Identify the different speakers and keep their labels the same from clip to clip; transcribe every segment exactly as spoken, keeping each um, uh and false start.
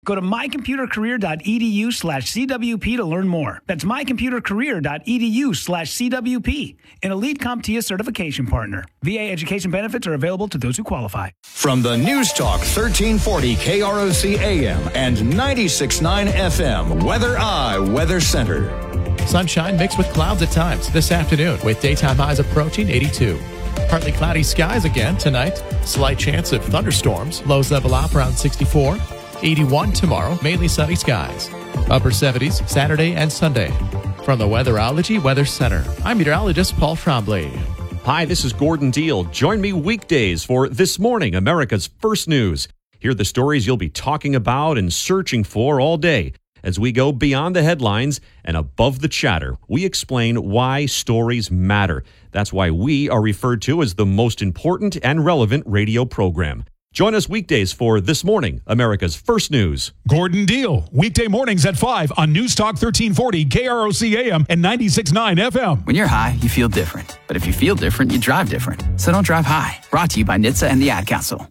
Speaker 1: Go to mycomputercareer.edu slash CWP to learn more. That's mycomputercareer.edu slash CWP, an Elite CompTIA certification partner. V A education benefits are available to those who qualify.
Speaker 2: From the News Talk thirteen forty K R O C A M and ninety-six point nine F M, Weather Eye Weather Center.
Speaker 3: Sunshine mixed with clouds at times this afternoon with daytime highs approaching eighty-two. Partly cloudy skies again tonight. Slight chance of thunderstorms. Lows level off around sixty-four. eighty-one tomorrow. Mainly sunny skies. Upper seventies Saturday and Sunday. From the Weatherology Weather Center, I'm meteorologist Paul Trombley.
Speaker 4: Hi, this is Gordon Deal. Join me weekdays for This Morning, America's First News. Hear the stories you'll be talking about and searching for all day. As we go beyond the headlines and above the chatter, we explain why stories matter. That's why we are referred to as the most important and relevant radio program. Join us weekdays for This Morning, America's First News.
Speaker 5: Gordon Deal, weekday mornings at five on News Talk thirteen forty K R O C A M and ninety-six point nine F M.
Speaker 6: When you're high, you feel different. But if you feel different, you drive different. So don't drive high. Brought to you by N H T S A and the Ad Council.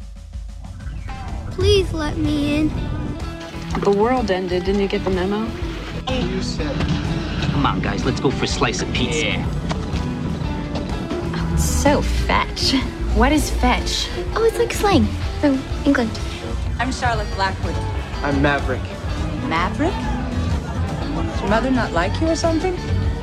Speaker 7: Please let me in.
Speaker 8: The world ended. Didn't you get the memo?
Speaker 9: You said it. Come on, guys. Let's go for a slice of pizza. Yeah.
Speaker 10: Oh, so fetch. What is fetch?
Speaker 7: Oh, it's like slang from England.
Speaker 11: I'm Charlotte Blackwood.
Speaker 12: I'm Maverick.
Speaker 11: Maverick? Does your mother not like you or something?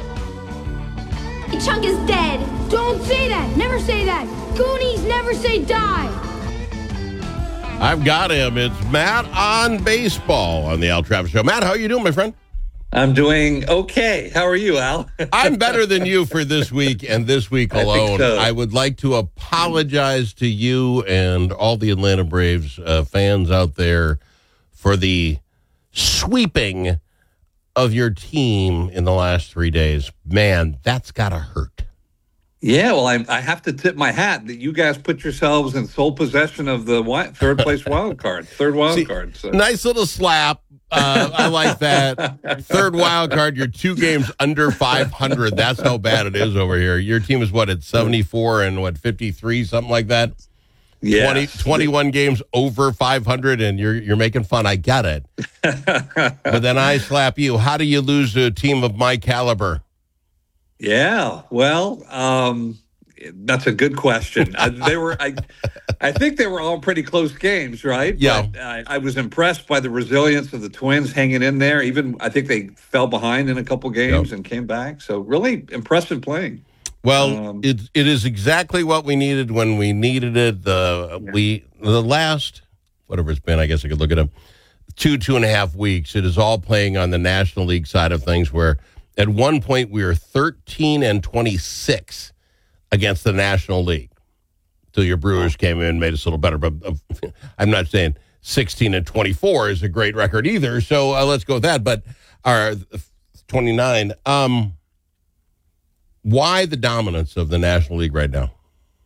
Speaker 7: Chunk is dead. Don't say that. Never say that. Goonies never say die.
Speaker 13: I've got him. It's Matt on baseball on the Al Travis Show. Matt, how are you doing, my friend?
Speaker 14: I'm doing okay. How are you, Al?
Speaker 13: I'm better than you for this week and this week alone. I, think so. I would like to apologize to you and all the Atlanta Braves uh, fans out there for the sweeping of your team in the last three days. Man, that's got to hurt.
Speaker 14: Yeah, well, I, I have to tip my hat that you guys put yourselves in sole possession of the wi- third place wild card, third wild See, card. So.
Speaker 13: Nice little slap. Uh, I like that. Third wild card, you're two games under five hundred. That's how bad it is over here. Your team is what, at seventy-four and what, fifty-three, something like that?
Speaker 14: Yeah.
Speaker 13: twenty, twenty-one games over five hundred, and you're you're making fun. I get it. But then I slap you. How do you lose to a team of my caliber?
Speaker 14: Yeah, well, um, that's a good question. uh, they were, I, I think they were all pretty close games, right?
Speaker 13: Yeah.
Speaker 14: But, uh, I was impressed by the resilience of the Twins hanging in there. Even I think they fell behind in a couple games yep. and came back. So really impressive playing.
Speaker 13: Well,
Speaker 14: um,
Speaker 13: it it is exactly what we needed when we needed it. The yeah. we the last whatever it's been, I guess I could look at them. Two two and a half weeks. It is all playing on the National League side of things, where at one point we were thirteen and twenty-six against the National League. Till your Brewers came in and made us a little better. But uh, I'm not saying sixteen and twenty-four is a great record either. So uh, let's go with that. But our twenty-nine. Um, why the dominance of the National League right now?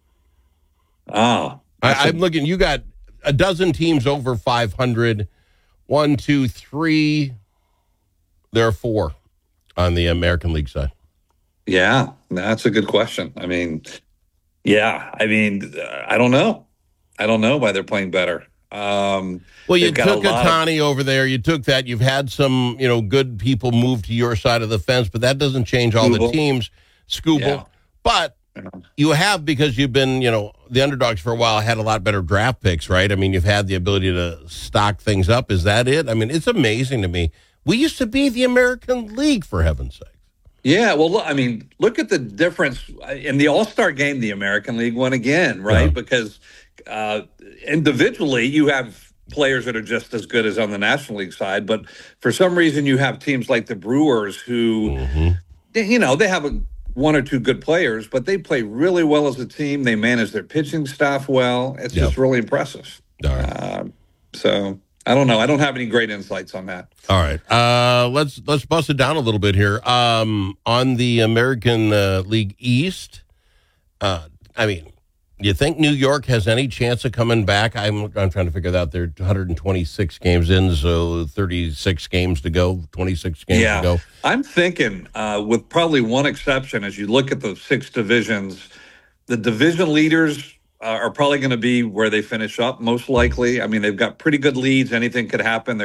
Speaker 14: Oh,
Speaker 13: I, I'm looking. You got a dozen teams over five hundred. One, two, three. There are four on the American League side.
Speaker 14: Yeah, that's a good question. I mean, yeah, I mean, uh, I don't know. I don't know why they're playing better. Um,
Speaker 13: well, you took Ohtani of- over there. You took that. You've had some, you know, good people move to your side of the fence, but that doesn't change all Scooble. the teams. Scooble. Yeah. But you have, because you've been, you know, the underdogs for a while, had a lot better draft picks, right? I mean, you've had the ability to stock things up. Is that it? I mean, it's amazing to me. We used to be the American League, for heaven's sake.
Speaker 14: Yeah, well, look, I mean, look at the difference in the All-Star game. The American League won again, right? Yeah. Because uh, individually, you have players that are just as good as on the National League side, but for some reason, you have teams like the Brewers who, mm-hmm. they, you know, they have a, one or two good players, but they play really well as a team. They manage their pitching staff well. It's yep. just really impressive.
Speaker 13: All right.
Speaker 14: Uh, so. I don't know. I don't have any great insights on that.
Speaker 13: All right. Uh, let's let's bust it down a little bit here. Um, on the American uh, League East, uh, I mean, do you think New York has any chance of coming back? I'm I'm trying to figure that out. They're one hundred twenty-six games in, so thirty-six games to go, twenty-six games
Speaker 14: yeah.
Speaker 13: to go.
Speaker 14: I'm thinking, uh, with probably one exception, as you look at the six divisions, the division leaders Uh, are probably going to be where they finish up, most likely. I mean, they've got pretty good leads. Anything could happen. They're